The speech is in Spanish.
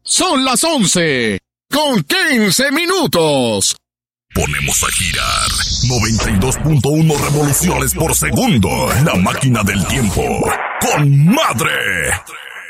Son las 11:15. Ponemos a girar 92.1 revoluciones por segundo. La máquina del tiempo. ¡Con madre!